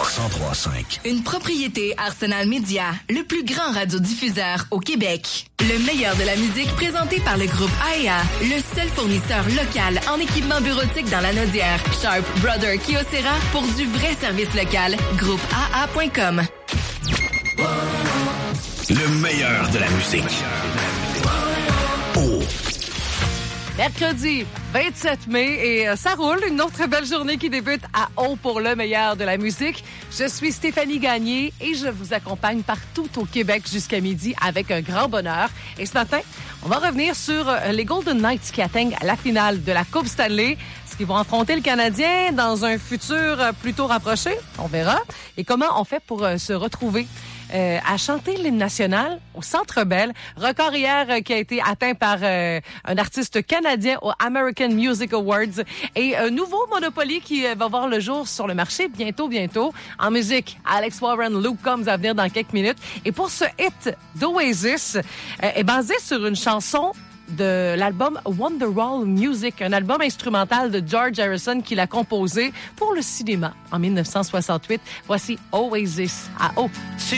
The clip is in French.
103.5. Une propriété Arsenal Media, le plus grand radiodiffuseur au Québec. Le meilleur de la musique présenté par le groupe AEA, le seul fournisseur local en équipement bureautique dans la Naudière. Sharp Brother Kyocera pour du vrai service local. Groupe AA.com. Le meilleur de la musique. Mercredi 27 mai et ça roule. Une autre belle journée qui débute à Haut pour le meilleur de la musique. Je suis Stéphanie Gagné et je vous accompagne partout au Québec jusqu'à midi avec un grand bonheur. Et ce matin, on va revenir sur les Golden Knights qui atteignent la finale de la Coupe Stanley. Est-ce qu'ils vont affronter le Canadien dans un futur plutôt rapproché? On verra. Et comment on fait pour se retrouver à chanter l'hymne national au Centre Bell. Record hier qui a été atteint par un artiste canadien au American Music Awards. Et un nouveau Monopoly qui va voir le jour sur le marché bientôt. En musique, Alex Warren, Luke Combs à venir dans quelques minutes. Et pour ce hit d'Oasis, est basé sur une chanson de l'album Wonderwall Music, un album instrumental de George Harrison qu'il a composé pour le cinéma en 1968. Voici Oasis à Haut.